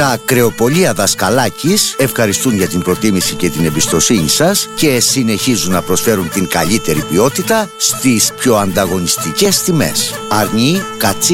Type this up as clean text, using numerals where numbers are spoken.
Τα κρεοπολία Δασκαλάκης ευχαριστούν για την προτίμηση και την εμπιστοσύνη σας και συνεχίζουν να προσφέρουν την καλύτερη ποιότητα στις πιο ανταγωνιστικές τιμές. Αρνί, Κατσί,